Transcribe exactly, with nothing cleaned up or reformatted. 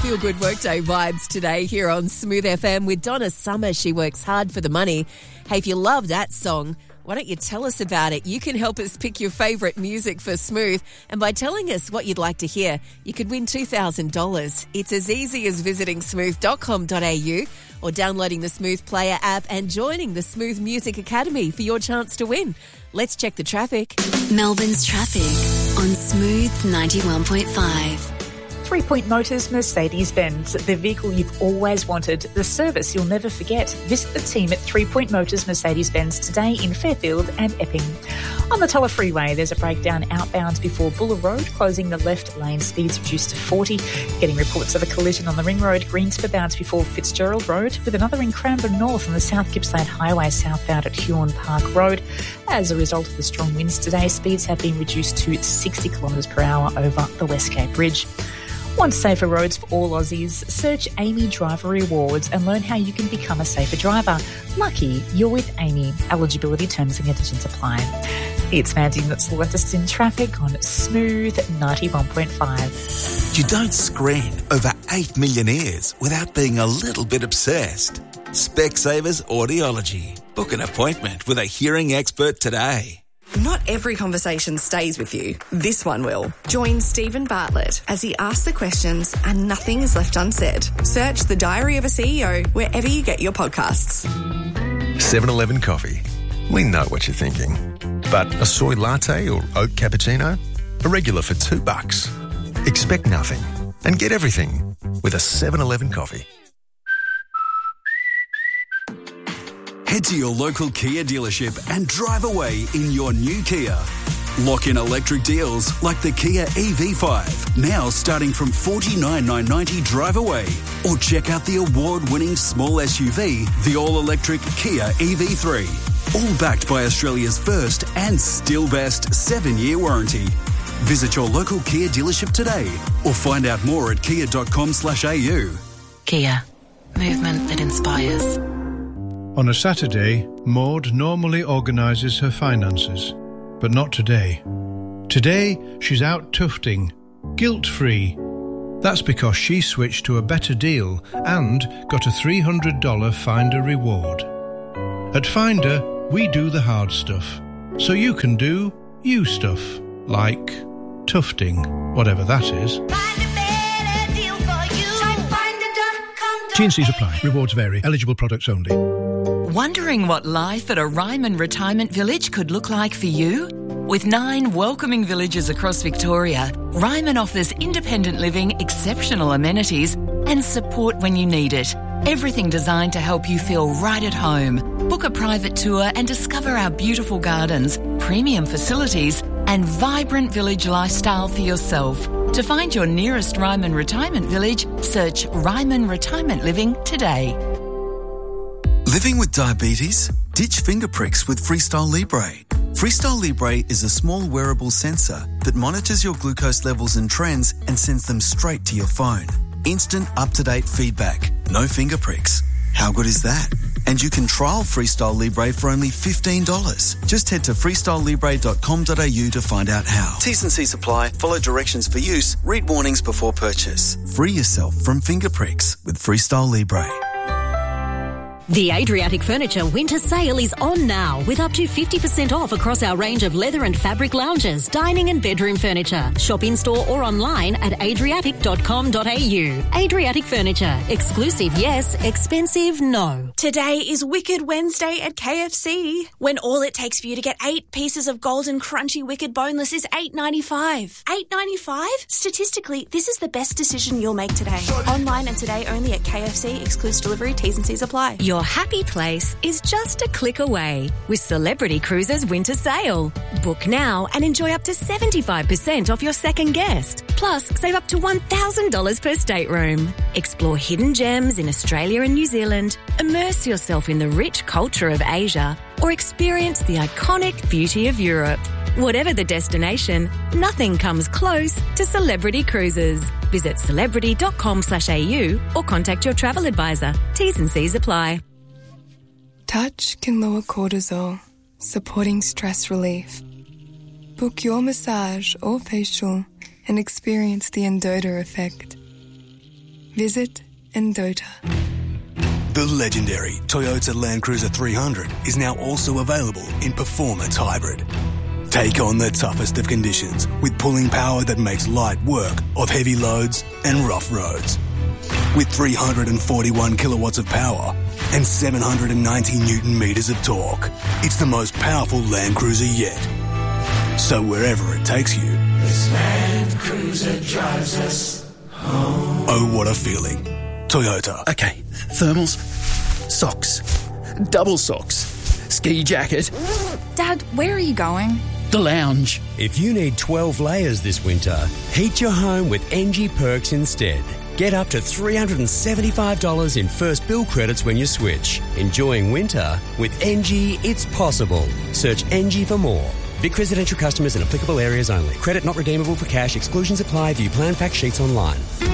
feel-good workday vibes today here on Smooth F M with Donna Summer. She works hard for the money. Hey, if you love that song, why don't you tell us about it? You can help us pick your favourite music for Smooth, and by telling us what you'd like to hear, you could win two thousand dollars. It's as easy as visiting smooth dot com dot a u or downloading the Smooth Player app and joining the Smooth Music Academy for your chance to win. Let's check the traffic. Melbourne's traffic on Smooth ninety-one point five. Three Point Motors Mercedes-Benz, the vehicle you've always wanted, the service you'll never forget. Visit the team at Three Point Motors Mercedes-Benz today in Fairfield and Epping. On the Tulla Freeway, there's a breakdown outbound before Buller Road, closing the left lane, speeds reduced to forty. Getting reports of a collision on the Ring Road, Greenspa bound before Fitzgerald Road, with another in Cranbourne North on the South Gippsland Highway, southbound at Huon Park Road. As a result of the strong winds today, speeds have been reduced to sixty kilometres per hour over the Westgate Bridge. Want safer roads for all Aussies? Search Amy Driver Rewards and learn how you can become a safer driver. Lucky you're with Amy. Eligibility terms and conditions apply. It's Mandy that's the latest in traffic on Smooth ninety-one point five. You don't screen over eight million ears without being a little bit obsessed. Specsavers Audiology. Book an appointment with a hearing expert today. Not every conversation stays with you. This one will. Join Stephen Bartlett as he asks the questions and nothing is left unsaid. Search The Diary of a C E O wherever you get your podcasts. seven eleven Coffee. We know what you're thinking. But a soy latte or oat cappuccino? A regular for two bucks. Expect nothing and get everything with a seven eleven Coffee. Head to your local Kia dealership and drive away in your new Kia. Lock in electric deals like the Kia E V five, now starting from forty-nine thousand nine hundred ninety drive away. Or check out the award-winning small S U V, the all-electric Kia E V three. All backed by Australia's first and still best seven-year warranty. Visit your local Kia dealership today or find out more at kia dot com slash a u. Kia. Movement that inspires. On a Saturday, Maud normally organises her finances, but not today. Today, she's out tufting, guilt-free. That's because she switched to a better deal and got a three hundred dollars Finder reward. At Finder, we do the hard stuff, so you can do you stuff, like tufting, whatever that is. T and C's apply. Rewards vary. Eligible products only. Wondering what life at a Ryman retirement village could look like for you? With nine welcoming villages across Victoria, Ryman offers independent living, exceptional amenities and support when you need it. Everything designed to help you feel right at home. Book a private tour and discover our beautiful gardens, premium facilities and vibrant village lifestyle for yourself. To find your nearest Ryman retirement village, search Ryman Retirement Living today. Living with diabetes? Ditch finger pricks with Freestyle Libre. Freestyle Libre is a small wearable sensor that monitors your glucose levels and trends and sends them straight to your phone. Instant up-to-date feedback. No finger pricks. How good is that? And you can trial Freestyle Libre for only fifteen dollars. Just head to freestyle libre dot com dot a u to find out how. T's and C's apply. Follow directions for use. Read warnings before purchase. Free yourself from finger pricks with Freestyle Libre. The Adriatic Furniture Winter Sale is on now with up to fifty percent off across our range of leather and fabric lounges, dining and bedroom furniture. Shop in-store or online at adriatic dot com dot a u. Adriatic Furniture. Exclusive, yes. Expensive, no. Today is Wicked Wednesday at K F C, when all it takes for you to get eight pieces of golden crunchy Wicked boneless is eight ninety-five. eight ninety-five? Statistically, this is the best decision you'll make today. Online and today only at K F C. Exclusive delivery. T's and C's apply. Your happy place is just a click away with Celebrity Cruises Winter Sale. Book now and enjoy up to seventy-five percent off your second guest. Plus, save up to one thousand dollars per stateroom. Explore hidden gems in Australia and New Zealand, immerse yourself in the rich culture of Asia, or experience the iconic beauty of Europe. Whatever the destination, nothing comes close to Celebrity Cruises. Visit celebrity dot com slash a u or contact your travel advisor. T's and C's apply. Touch can lower cortisol, supporting stress relief. Book your massage or facial and experience the Endota effect. Visit Endota. The legendary Toyota Land Cruiser three hundred is now also available in Performance Hybrid. Take on the toughest of conditions with pulling power that makes light work of heavy loads and rough roads. With three hundred forty-one kilowatts of power and seven hundred ninety newton metres of torque, it's the most powerful Land Cruiser yet. So wherever it takes you, this Land Cruiser drives us home. Oh, what a feeling. Toyota. Okay, thermals, socks, double socks, ski jacket. Dad, where are you going? The lounge. If you need twelve layers this winter, heat your home with N G Perks instead. Get up to three hundred seventy-five dollars in first bill credits when you switch. Enjoying winter with N G, it's possible. Search N G for more. Vic residential customers in applicable areas only. Credit not redeemable for cash. Exclusions apply. View plan fact sheets online.